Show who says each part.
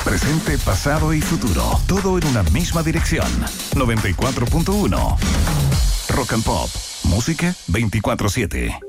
Speaker 1: Presente, pasado y futuro. Todo en una misma dirección. 94.1. Rock and Pop. Música 24/7.